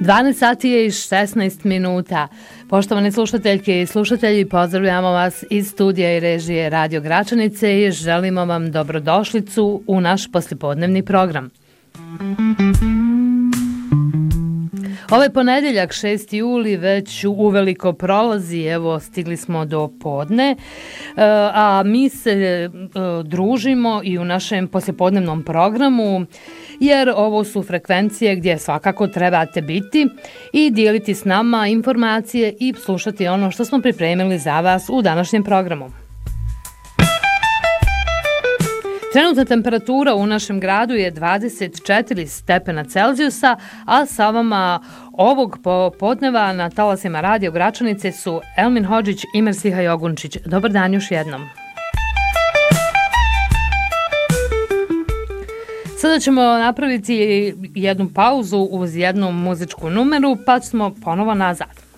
12 sati je i 16 minuta. Poštovane slušateljke i slušatelji, pozdravljamo vas iz studija i režije Radio Gračanice i želimo vam dobrodošlicu u naš poslijepodnevni program. Ovaj ponedjeljak 6. juli već uveliko prolazi, evo stigli smo do podne, a mi se družimo i u našem poslijepodnevnom programu, jer ovo su frekvencije gdje svakako trebate biti i dijeliti s nama informacije i slušati ono što smo pripremili za vas u današnjem programu. Trenutna temperatura u našem gradu je 24 stepena Celzijusa, a sa vama ovog popodneva na talasima Radio Gračanice su Elmin Hodžić i Mersiha Jogunčić. Dobar dan još jednom. Sada ćemo napraviti jednu pauzu uz jednu muzičku numeru, pa smo ponovo nazad.